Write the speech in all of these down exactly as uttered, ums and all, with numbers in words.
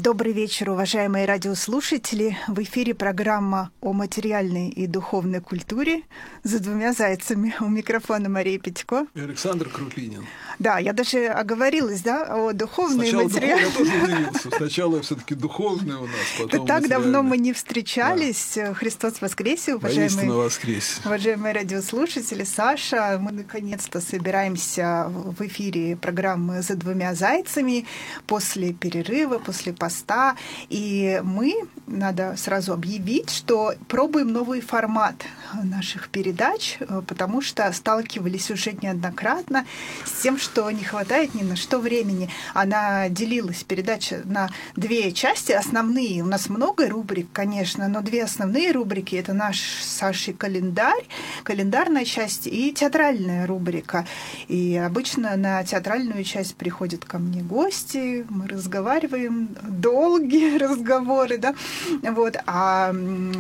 Добрый вечер, уважаемые радиослушатели. В эфире программа о материальной и духовной культуре «За двумя зайцами». У микрофона Мария Петько. И Александр Крупинин. Да, я даже оговорилась, да, о духовной и Сначала материальной. Духов... Я тоже удивился. Сначала все-таки духовная у нас, потом Так материальная. давно мы не встречались. Да. Христос воскресе, уважаемые, воскресе. уважаемые радиослушатели. Саша, мы наконец-то собираемся в эфире программы «За двумя зайцами» после перерыва, после поста. И мы, надо сразу объявить, что пробуем новый формат наших передач, потому что сталкивались уже неоднократно с тем, что не хватает ни на что времени. Она делилась, передача, на две части основные. У нас много рубрик, конечно, но две основные рубрики — это наш с Сашей календарь, календарная часть и театральная рубрика. И обычно на театральную часть приходят ко мне гости, мы разговариваем, долгие разговоры, да, вот, а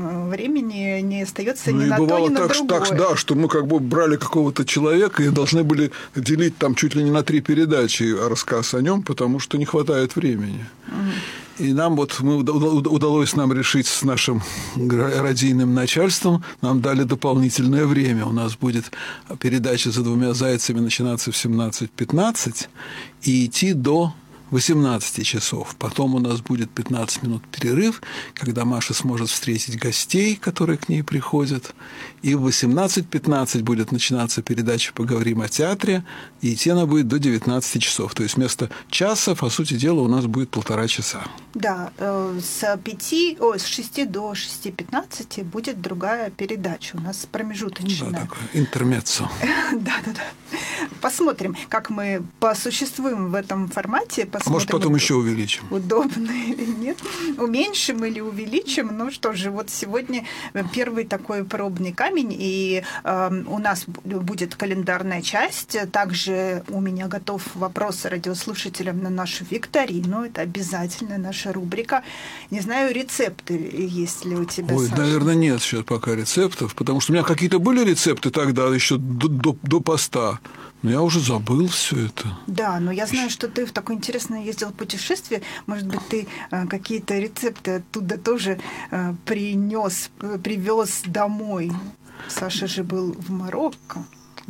времени не остается ну, ни на то, ни на так, другое. Так, да, что мы как бы брали какого-то человека и должны были делить там чуть ли не на три передачи рассказ о нем, потому что не хватает времени. Mm. И нам вот мы, удалось нам решить с нашим радийным начальством, нам дали дополнительное время. У нас будет передача «За двумя зайцами» начинаться в семнадцать пятнадцать и идти до восемнадцати часов. Потом у нас будет пятнадцать минут перерыв, когда Маша сможет встретить гостей, которые к ней приходят. И в восемнадцать пятнадцать будет начинаться передача «Поговорим о театре», и идти она будет до девятнадцати часов. То есть вместо часа, по сути дела, у нас будет полтора часа. Да, с, пяти, о, с шести до шести пятнадцати будет другая передача. У нас промежуточная. Да, такое интермеццо. Да, да, да. Посмотрим, как мы посуществуем в этом формате. А может, потом еще увеличим? Удобно или нет. Уменьшим или увеличим. Ну что же, вот сегодня первый такой пробный камень, и э, у нас будет календарная часть. Также у меня готов вопрос радиослушателям на нашу викторину. Это обязательно наша рубрика. Не знаю, рецепты есть ли у тебя, Ой, Саша? наверное, нет сейчас пока рецептов, потому что у меня какие-то были рецепты тогда, еще до, до, до поста. Но я уже забыл все это. Да, но я знаю, что ты в такое интересное ездил путешествие. Может быть, ты э, какие-то рецепты оттуда тоже э, принес, привез домой. Саша же был в Марокко.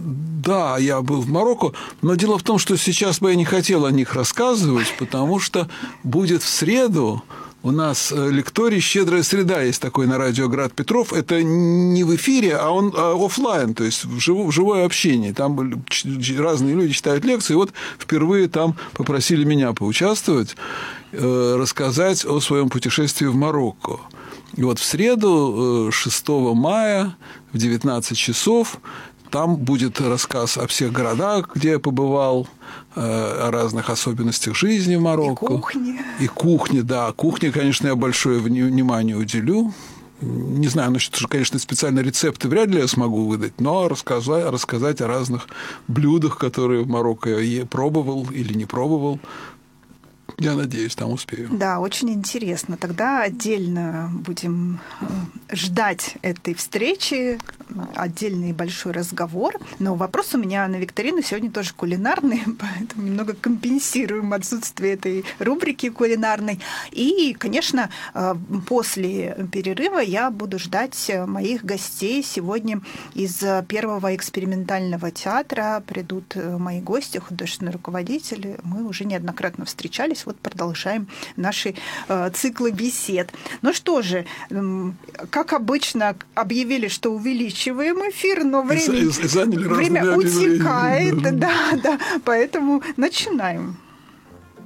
Да, я был в Марокко, но дело в том, что сейчас бы я не хотел о них рассказывать, потому что будет в среду у нас лекторий «Щедрая среда», есть такой на радио «Град Петров». Это не в эфире, а он офлайн, то есть в живое общение. Там разные люди читают лекции. И вот впервые там попросили меня поучаствовать, рассказать о своем путешествии в Марокко. И вот в среду, шестого мая, в девятнадцать часов, там будет рассказ о всех городах, где я побывал, о разных особенностях жизни в Марокко. И кухне. И кухне, да. Кухне, конечно, я большое внимание уделю. Не знаю, насчет, конечно, специально рецепты вряд ли я смогу выдать, но рассказать, рассказать о разных блюдах, которые в Марокко я пробовал или не пробовал. Я надеюсь, там успею. Да, очень интересно. Тогда отдельно будем ждать этой встречи, отдельный большой разговор. Но вопрос у меня на викторину сегодня тоже кулинарный, поэтому немного компенсируем отсутствие этой рубрики кулинарной. И, конечно, после перерыва я буду ждать моих гостей. Сегодня из Первого экспериментального театра придут мои гости, художественные руководители. Мы уже неоднократно встречались. Вот продолжаем наши э, циклы бесед. Ну что же, э, как обычно, объявили, что увеличиваем эфир, но время, и, и время утекает. Да, да, поэтому начинаем.